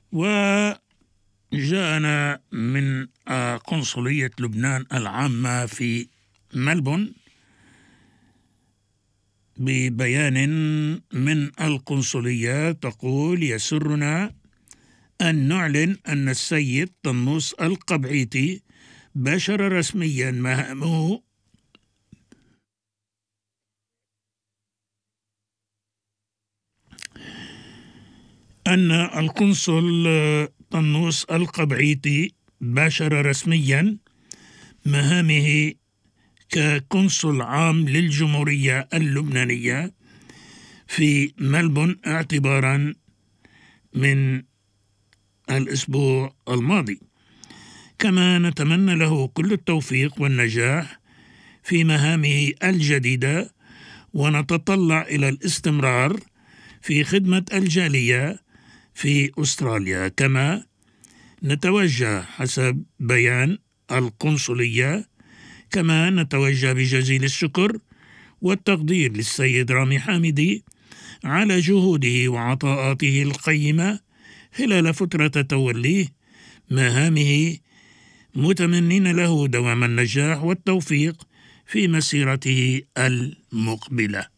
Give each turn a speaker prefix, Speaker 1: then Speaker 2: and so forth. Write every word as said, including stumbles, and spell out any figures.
Speaker 1: وجاءنا من قنصلية لبنان العامة في ملبون ببيان من القنصلية تقول: يسرنا أن نعلن أن السيد طنوس القبعيتي باشر رسميا مهامه أن القنصل طنوس القبعيتي باشر رسميا مهامه كقنصل عام للجمهورية اللبنانية في ملبون اعتبارا من الأسبوع الماضي. كما نتمنى له كل التوفيق والنجاح في مهامه الجديدة، ونتطلع إلى الاستمرار في خدمة الجالية في أستراليا. كما نتوجه حسب بيان القنصلية كما نتوجه بجزيل الشكر والتقدير للسيد رامي حامدي على جهوده وعطاءاته القيمة خلال فترة توليه مهامه، متمنين له دوام النجاح والتوفيق في مسيرته المقبلة.